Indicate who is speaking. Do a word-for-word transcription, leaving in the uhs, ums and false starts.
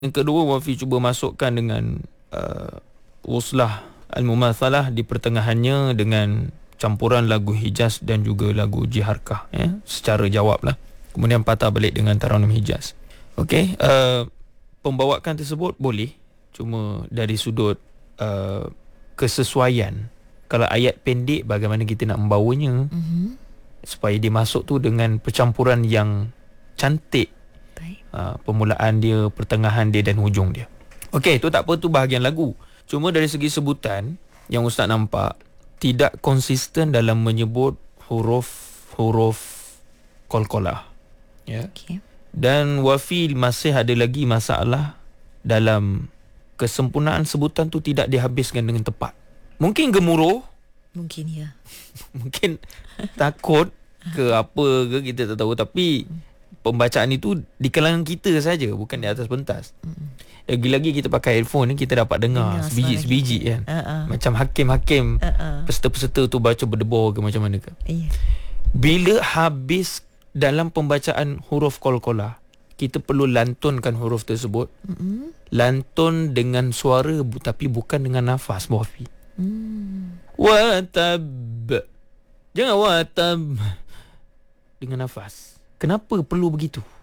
Speaker 1: Yang kedua, Wafi cuba masukkan dengan uh, uslah al-mumathalah di pertengahannya dengan campuran lagu Hijaz dan juga lagu Jiharkah, ya, secara jawab lah. Kemudian patah balik dengan Taranum Hijaz. Okey, uh, pembawaan tersebut boleh, cuma dari sudut uh, kesesuaian. Kalau ayat pendek, bagaimana kita nak membawanya mm-hmm. supaya dia masuk tu dengan percampuran yang cantik. Uh, permulaan dia, pertengahan dia dan hujung dia. Okey, tu tak apa, tu bahagian lagu. Cuma dari segi sebutan yang Ustaz nampak tidak konsisten dalam menyebut huruf-huruf qalqalah. Ya. Okay. Dan Wafi masih ada lagi masalah dalam kesempurnaan sebutan tu tidak dihabiskan dengan tepat. Mungkin gemuruh,
Speaker 2: mungkin ya.
Speaker 1: Mungkin takut ke apa ke, kita tak tahu, tapi pembacaan itu di kalangan kita saja, bukan di atas pentas. Mm. Lagi-lagi kita pakai headphone ni, kita dapat dengar, dengar sebiji-sebiji kan. Uh-uh. Macam hakim-hakim, uh-uh. peserta-peserta tu baca berdebur ke macam mana ke. Yeah. Bila habis dalam pembacaan huruf qalqalah, kita perlu lantunkan huruf tersebut. Mm-hmm. Lantun dengan suara tapi bukan dengan nafas, Wafi. Mm. Watab. Jangan watab dengan nafas. Kenapa perlu begitu?